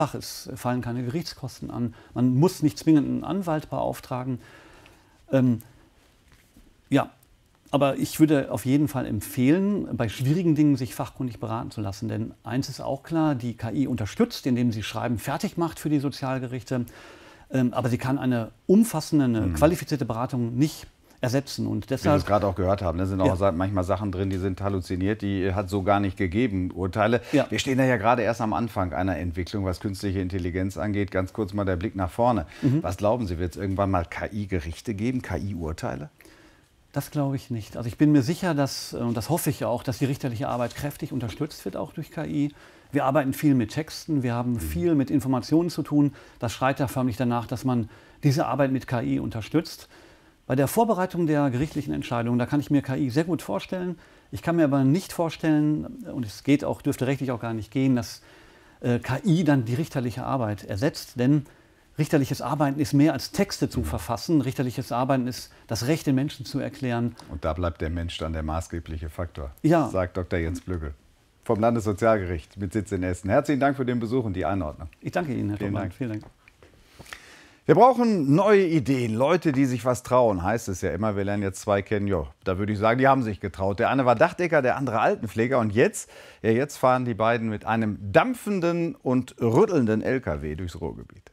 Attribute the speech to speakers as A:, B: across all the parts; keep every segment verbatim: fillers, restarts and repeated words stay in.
A: Es fallen keine Gerichtskosten an. Man muss nicht zwingend einen Anwalt beauftragen. Ähm, ja, aber ich würde auf jeden Fall empfehlen, bei schwierigen Dingen sich fachkundig beraten zu lassen. Denn eins ist auch klar, die K I unterstützt, indem sie Schreiben fertig macht für die Sozialgerichte. Ähm, aber sie kann eine umfassende, eine mhm. qualifizierte Beratung nicht ersetzen. Und deshalb,
B: wie wir es gerade auch gehört haben, da sind auch
A: ja.
B: manchmal Sachen drin, die sind halluziniert, die hat so gar nicht gegeben, Urteile.
A: Ja.
B: Wir stehen da ja gerade erst am Anfang einer Entwicklung, was künstliche Intelligenz angeht. Ganz kurz mal der Blick nach vorne. Mhm. Was glauben Sie, wird es irgendwann mal K I-Gerichte geben, K I-Urteile?
A: Das glaube ich nicht. Also ich bin mir sicher, dass, und das hoffe ich auch, dass die richterliche Arbeit kräftig unterstützt wird, auch durch K I. Wir arbeiten viel mit Texten, wir haben viel mit Informationen zu tun. Das schreit ja förmlich danach, dass man diese Arbeit mit K I unterstützt. Bei der Vorbereitung der gerichtlichen Entscheidung, da kann ich mir K I sehr gut vorstellen. Ich kann mir aber nicht vorstellen, und es geht auch, dürfte rechtlich auch gar nicht gehen, dass äh, K I dann die richterliche Arbeit ersetzt. Denn richterliches Arbeiten ist mehr als Texte zu verfassen. Richterliches Arbeiten ist das Recht den Menschen zu erklären.
B: Und da bleibt der Mensch dann der maßgebliche Faktor,
A: ja.
B: sagt Doktor Jens Blögel vom Landessozialgericht mit Sitz in Essen. Herzlichen Dank für den Besuch und die Einordnung.
A: Ich danke Ihnen, Herr
B: Vielen
A: Thomann.
B: Dank.
A: Vielen Dank.
B: Wir brauchen neue Ideen, Leute, die sich was trauen, heißt es ja immer. Wir lernen jetzt zwei kennen, ja, da würde ich sagen, die haben sich getraut. Der eine war Dachdecker, der andere Altenpfleger. Und jetzt, ja, jetzt fahren die beiden mit einem dampfenden und rüttelnden L K W durchs Ruhrgebiet.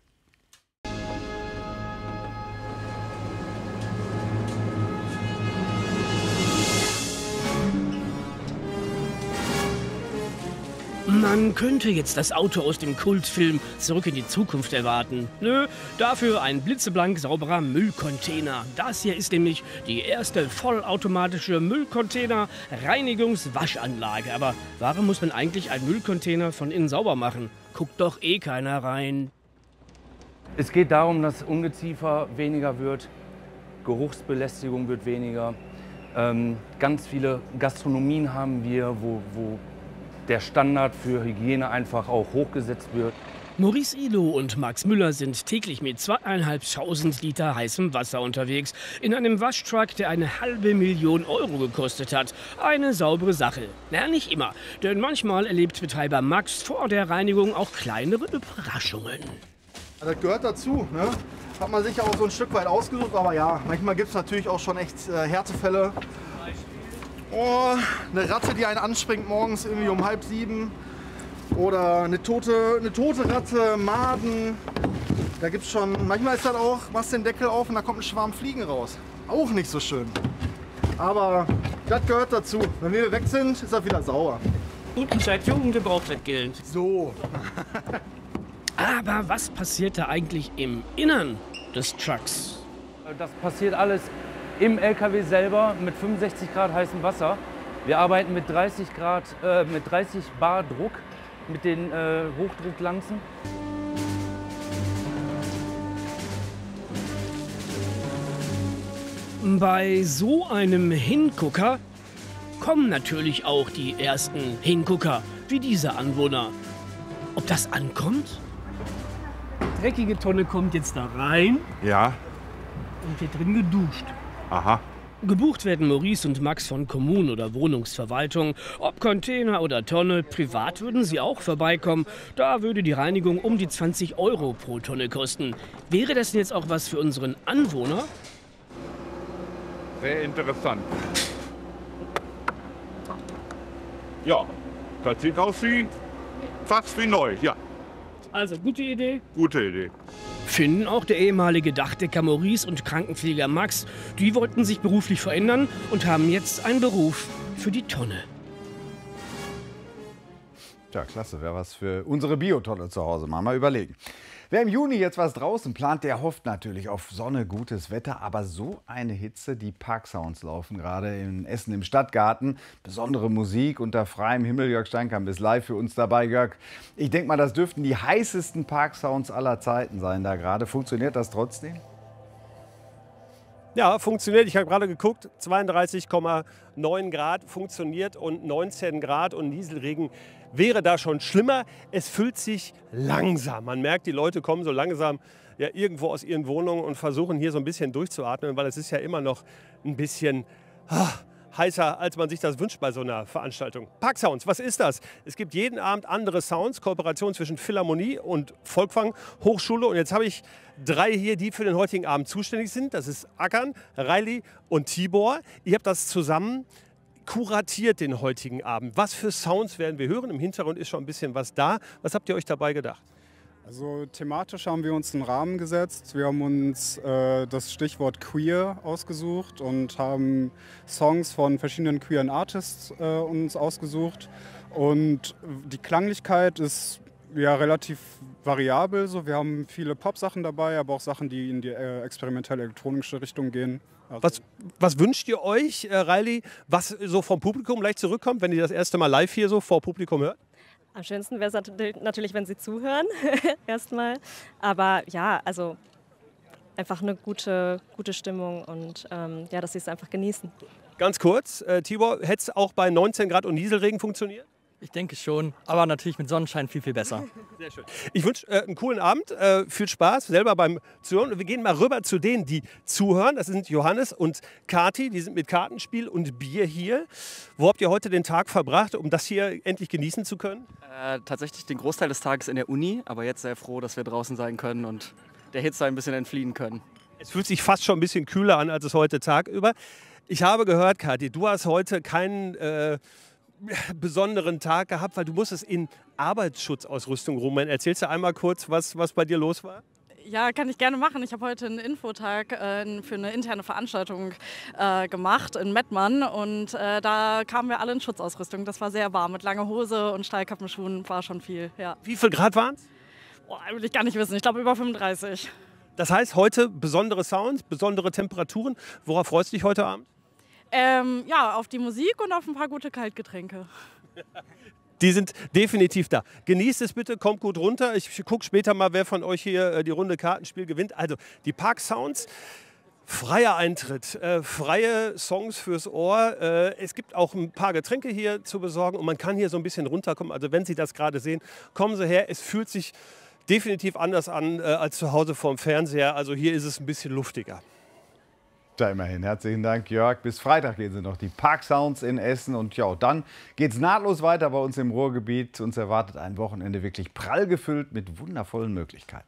C: Man könnte jetzt das Auto aus dem Kultfilm Zurück in die Zukunft erwarten. Nö, dafür ein blitzeblank sauberer Müllcontainer. Das hier ist nämlich die erste vollautomatische Müllcontainer-Reinigungs-Waschanlage. Aber warum muss man eigentlich einen Müllcontainer von innen sauber machen? Guckt doch eh keiner rein.
D: Es geht darum, dass Ungeziefer weniger wird, Geruchsbelästigung wird weniger. Ähm, ganz viele Gastronomien haben wir, wo, wo der Standard für Hygiene einfach auch hochgesetzt wird.
C: Maurice Ilo und Max Müller sind täglich mit zweieinhalbtausend Liter heißem Wasser unterwegs. In einem Waschtruck, der eine halbe Million Euro gekostet hat. Eine saubere Sache. Na, nicht immer. Denn manchmal erlebt Betreiber Max vor der Reinigung auch kleinere Überraschungen.
E: Das gehört dazu, ne? Hat man sich ja auch so ein Stück weit ausgesucht. Aber ja, manchmal gibt es natürlich auch schon echt äh, Härtefälle. Oh, eine Ratte, die einen anspringt morgens irgendwie um halb sieben. Oder eine tote, eine tote Ratte, Maden. Da gibt's schon, manchmal ist das auch, machst den Deckel auf und da kommt ein Schwarm Fliegen raus. Auch nicht so schön. Aber das gehört dazu. Wenn wir weg sind, ist das wieder sauer.
C: Guten Zeit Jugend gebraucht das Geld.
E: So.
C: Aber was passiert da eigentlich im Innern des Trucks?
D: Das passiert alles im L K W selber mit fünfundsechzig Grad heißem Wasser. Wir arbeiten mit dreißig Grad, äh, mit dreißig Bar Druck mit den äh, Hochdrucklanzen.
C: Bei so einem Hingucker kommen natürlich auch die ersten Hingucker, wie dieser Anwohner. Ob das ankommt? Die dreckige Tonne kommt jetzt da rein.
B: Ja.
C: Und wird drin geduscht.
B: Aha.
C: Gebucht werden Maurice und Max von Kommunen oder Wohnungsverwaltung. Ob Container oder Tonne, privat würden sie auch vorbeikommen. Da würde die Reinigung um die zwanzig Euro pro Tonne kosten. Wäre das denn jetzt auch was für unseren Anwohner?
F: Sehr interessant. Ja, das sieht aus wie fast wie neu, ja.
C: Also, gute Idee?
F: Gute Idee.
C: Finden auch der ehemalige Dachdecker Maurice und Krankenpfleger Max. Die wollten sich beruflich verändern und haben jetzt einen Beruf für die Tonne.
B: Tja, klasse, wäre was für unsere Biotonne zu Hause. Mal, mal überlegen. Wer im Juni jetzt was draußen plant, der hofft natürlich auf Sonne, gutes Wetter. Aber so eine Hitze, die Parksounds laufen gerade in Essen im Stadtgarten. Besondere Musik unter freiem Himmel. Jörg Steinkamp ist live für uns dabei. Jörg, ich denke mal, das dürften die heißesten Parksounds aller Zeiten sein da gerade. Funktioniert das trotzdem?
G: Ja, funktioniert. Ich habe gerade geguckt, zweiunddreißig Komma neun Grad funktioniert und neunzehn Grad und Nieselregen wäre da schon schlimmer. Es füllt sich langsam. Man merkt, die Leute kommen so langsam ja, irgendwo aus ihren Wohnungen und versuchen hier so ein bisschen durchzuatmen, weil es ist ja immer noch ein bisschen ah, heißer, als man sich das wünscht bei so einer Veranstaltung. Park Sounds, was ist das? Es gibt jeden Abend andere Sounds, Kooperation zwischen Philharmonie und Folkwang Hochschule. Und jetzt habe ich drei hier, die für den heutigen Abend zuständig sind. Das ist Akan, Riley und Tibor. Ihr habt das zusammen kuratiert, den heutigen Abend. Was für Sounds werden wir hören? Im Hintergrund ist schon ein bisschen was da. Was habt ihr euch dabei gedacht?
H: Also thematisch haben wir uns einen Rahmen gesetzt. Wir haben uns äh, das Stichwort Queer ausgesucht und haben Songs von verschiedenen queeren Artists äh, uns ausgesucht. Und die Klanglichkeit ist ja relativ variabel. So, wir haben viele Pop-Sachen dabei, aber auch Sachen, die in die äh, experimentelle elektronische Richtung gehen. Also
G: was, was wünscht ihr euch, äh, Riley, was so vom Publikum gleich zurückkommt, wenn ihr das erste Mal live hier so vor Publikum hört?
I: Am schönsten wäre es natürlich, wenn Sie zuhören, erstmal. Aber ja, also einfach eine gute, gute Stimmung und ähm, ja, dass Sie es einfach genießen.
G: Ganz kurz, äh, Tibor, hätte es auch bei neunzehn Grad und Nieselregen funktioniert?
J: Ich denke schon, aber natürlich mit Sonnenschein viel, viel besser.
G: Sehr schön. Ich wünsche äh, einen coolen Abend, äh, viel Spaß selber beim Zuhören. Und wir gehen mal rüber zu denen, die zuhören. Das sind Johannes und Kati, die sind mit Kartenspiel und Bier hier. Wo habt ihr heute den Tag verbracht, um das hier endlich genießen zu können?
J: Äh, tatsächlich den Großteil des Tages in der Uni, aber jetzt sehr froh, dass wir draußen sein können und der Hitze ein bisschen entfliehen können.
G: Es fühlt sich fast schon ein bisschen kühler an, als es heute tagüber. Ich habe gehört, Kati, du hast heute keinen Äh, besonderen Tag gehabt, weil du musstest in Arbeitsschutzausrüstung rumrennen. Erzählst du einmal kurz, was, was bei dir los war?
K: Ja, kann ich gerne machen. Ich habe heute einen Infotag äh, für eine interne Veranstaltung äh, gemacht in Mettmann und äh, da kamen wir alle in Schutzausrüstung. Das war sehr warm mit langer Hose und Stahlkappenschuhen, war schon viel. Ja.
G: Wie viel Grad waren es?
K: Will ich gar nicht wissen, ich glaube über fünfunddreißig.
G: Das heißt heute besondere Sounds, besondere Temperaturen. Worauf freust du dich heute Abend?
K: Ähm, ja, auf die Musik und auf ein paar gute Kaltgetränke.
G: Die sind definitiv da. Genießt es bitte, kommt gut runter. Ich gucke später mal, wer von euch hier die Runde Kartenspiel gewinnt. Also die Park Sounds, freier Eintritt, äh, freie Songs fürs Ohr. Äh, es gibt auch ein paar Getränke hier zu besorgen und man kann hier so ein bisschen runterkommen. Also wenn Sie das gerade sehen, kommen Sie her. Es fühlt sich definitiv anders an äh, als zu Hause vorm Fernseher. Also hier ist es ein bisschen luftiger.
B: Da immerhin. Herzlichen Dank, Jörg. Bis Freitag gehen sie noch die Park Sounds in Essen. Und ja, dann geht es nahtlos weiter bei uns im Ruhrgebiet. Uns erwartet ein Wochenende wirklich prall gefüllt mit wundervollen Möglichkeiten.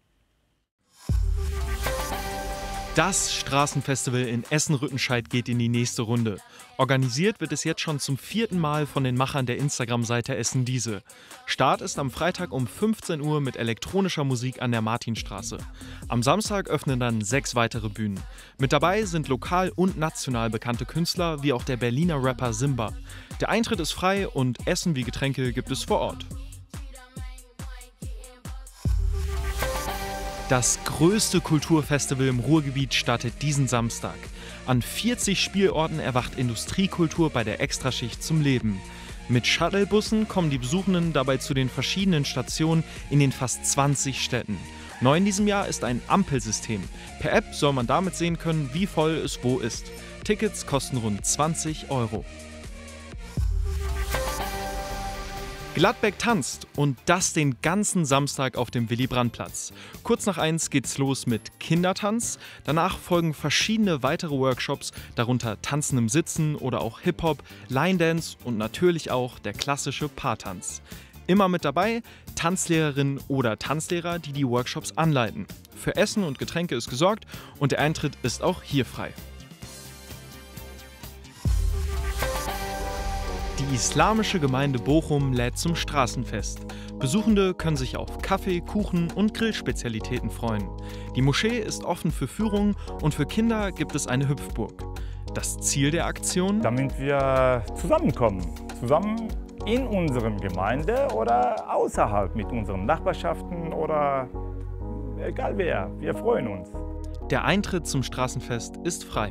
L: Das Straßenfestival in Essen-Rüttenscheid geht in die nächste Runde. Organisiert wird es jetzt schon zum vierten Mal von den Machern der Instagram-Seite Essen Diese. Start ist am Freitag um fünfzehn Uhr mit elektronischer Musik an der Martinstraße. Am Samstag öffnen dann sechs weitere Bühnen. Mit dabei sind lokal und national bekannte Künstler, wie auch der Berliner Rapper Simba. Der Eintritt ist frei und Essen wie Getränke gibt es vor Ort. Das größte Kulturfestival im Ruhrgebiet startet diesen Samstag. An vierzig Spielorten erwacht Industriekultur bei der Extraschicht zum Leben. Mit Shuttlebussen kommen die Besuchenden dabei zu den verschiedenen Stationen in den fast zwanzig Städten. Neu in diesem Jahr ist ein Ampelsystem. Per App soll man damit sehen können, wie voll es wo ist. Tickets kosten rund zwanzig Euro. Gladbeck tanzt und das den ganzen Samstag auf dem Willy-Brandt-Platz. Kurz nach eins geht's los mit Kindertanz. Danach folgen verschiedene weitere Workshops, darunter Tanzen im Sitzen oder auch Hip-Hop, Line-Dance und natürlich auch der klassische Paartanz. Immer mit dabei Tanzlehrerinnen oder Tanzlehrer, die die Workshops anleiten. Für Essen und Getränke ist gesorgt und der Eintritt ist auch hier frei. Die islamische Gemeinde Bochum lädt zum Straßenfest. Besuchende können sich auf Kaffee, Kuchen und Grillspezialitäten freuen. Die Moschee ist offen für Führungen und für Kinder gibt es eine Hüpfburg. Das Ziel der Aktion?
M: Damit wir zusammenkommen. Zusammen in unserer Gemeinde oder außerhalb mit unseren Nachbarschaften oder egal wer. Wir freuen uns.
L: Der Eintritt zum Straßenfest ist frei.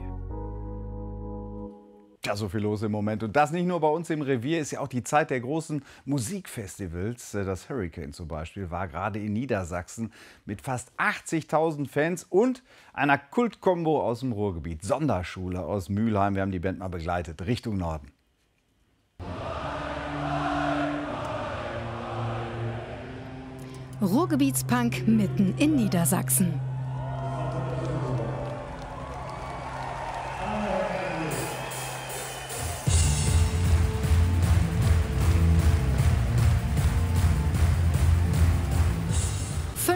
B: Ja, so viel los im Moment. Und das nicht nur bei uns im Revier, ist ja auch die Zeit der großen Musikfestivals. Das Hurricane zum Beispiel war gerade in Niedersachsen mit fast achtzigtausend Fans und einer Kultkombo aus dem Ruhrgebiet. Sonderschule aus Mülheim. Wir haben die Band mal begleitet, Richtung Norden.
N: Ruhrgebietspunk mitten in Niedersachsen.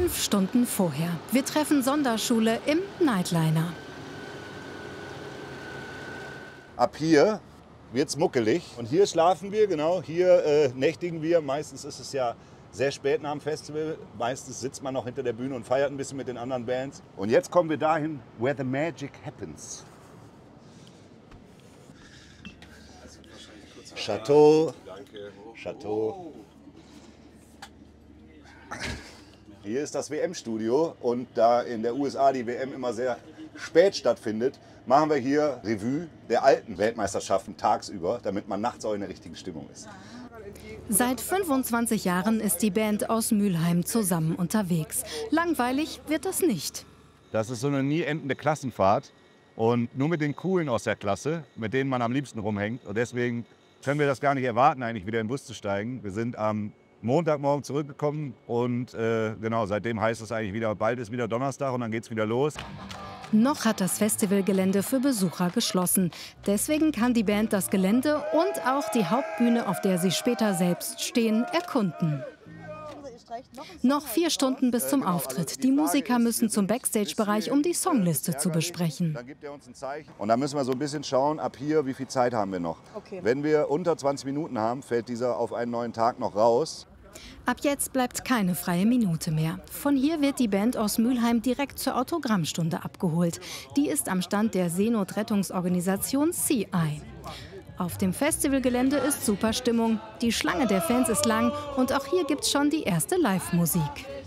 N: Fünf Stunden vorher. Wir treffen Sonderschule im Nightliner.
O: Ab hier wird's muckelig. Und hier schlafen wir, genau, hier äh, nächtigen wir. Meistens ist es ja sehr spät nach dem Festival. Meistens sitzt man noch hinter der Bühne und feiert ein bisschen mit den anderen Bands. Und jetzt kommen wir dahin, where the magic happens. Chateau. Chateau. Hier ist das W M-Studio und da in der U S A die W M immer sehr spät stattfindet, machen wir hier Revue der alten Weltmeisterschaften tagsüber, damit man nachts auch in der richtigen Stimmung ist.
N: Seit fünfundzwanzig Jahren ist die Band aus Mülheim zusammen unterwegs. Langweilig wird das nicht.
O: Das ist so eine nie endende Klassenfahrt und nur mit den Coolen aus der Klasse, mit denen man am liebsten rumhängt. Und deswegen können wir das gar nicht erwarten, eigentlich wieder in den Bus zu steigen. Wir sind am Montagmorgen zurückgekommen und äh, genau, seitdem heißt es eigentlich wieder, bald ist wieder Donnerstag und dann geht's wieder los.
N: Noch hat das Festivalgelände für Besucher geschlossen. Deswegen kann die Band das Gelände und auch die Hauptbühne, auf der sie später selbst stehen, erkunden. Noch vier Stunden bis zum Auftritt. Die Musiker müssen zum Backstage-Bereich, um die Songliste zu besprechen.
O: Dann gibt er uns ein Zeichen. Und dann müssen wir so ein bisschen schauen, ab hier, wie viel Zeit haben wir noch.
N: Okay.
O: Wenn wir unter zwanzig Minuten haben, fällt dieser auf einen neuen Tag noch raus.
N: Ab jetzt bleibt keine freie Minute mehr. Von hier wird die Band aus Mülheim direkt zur Autogrammstunde abgeholt. Die ist am Stand der Seenotrettungsorganisation Sea Eye. Auf dem Festivalgelände ist super Stimmung. Die Schlange der Fans ist lang und auch hier gibt's schon die erste Live-Musik.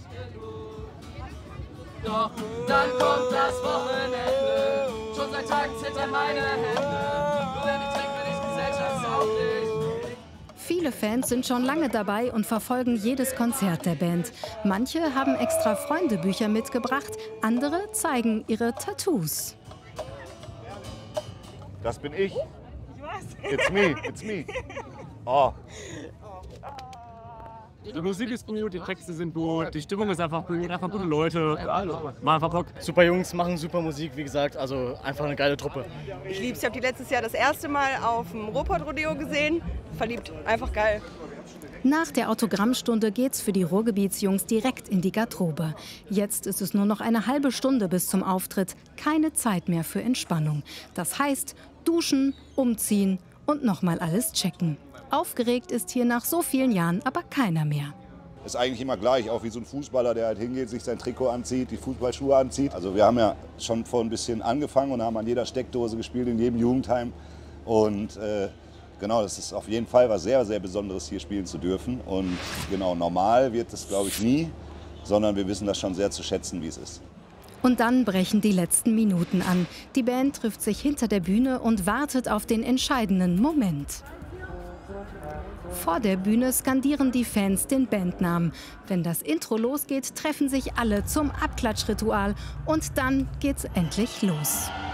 P: Doch dann kommt das Wochenende. Schon seit Tagen zittern meine Hände. Nur wenn ich trinke, bin ich gesellschaftstauglich.
N: Viele Fans sind schon lange dabei und verfolgen jedes Konzert der Band. Manche haben extra Freundebücher mitgebracht, andere zeigen ihre Tattoos.
O: Das bin ich. It's me, it's me. Oh.
Q: Die Musik ist gut, die Texte sind gut, die Stimmung ist einfach gut, einfach gute Leute. Mal einfach Bock.
R: Super Jungs, machen super Musik, wie gesagt, also einfach eine geile Truppe.
S: Ich lieb's, ich habe die letztes Jahr das erste Mal auf dem Ruhrpott-Rodeo gesehen. Verliebt, einfach geil.
N: Nach der Autogrammstunde geht's für die Ruhrgebietsjungs direkt in die Garderobe. Jetzt ist es nur noch eine halbe Stunde bis zum Auftritt. Keine Zeit mehr für Entspannung. Das heißt, duschen, umziehen und nochmal alles checken. Aufgeregt ist hier nach so vielen Jahren aber keiner mehr.
O: Ist eigentlich immer gleich, auch wie so ein Fußballer, der halt hingeht, sich sein Trikot anzieht, die Fußballschuhe anzieht. Also wir haben ja schon vor ein bisschen angefangen und haben an jeder Steckdose gespielt, in jedem Jugendheim. Und äh, genau, das ist auf jeden Fall was sehr, sehr Besonderes, hier spielen zu dürfen. Und genau, normal wird es, glaube ich, nie, sondern wir wissen das schon sehr zu schätzen, wie es ist.
N: Und dann brechen die letzten Minuten an. Die Band trifft sich hinter der Bühne und wartet auf den entscheidenden Moment. Vor der Bühne skandieren die Fans den Bandnamen. Wenn das Intro losgeht, treffen sich alle zum Abklatschritual. Und dann geht's endlich los.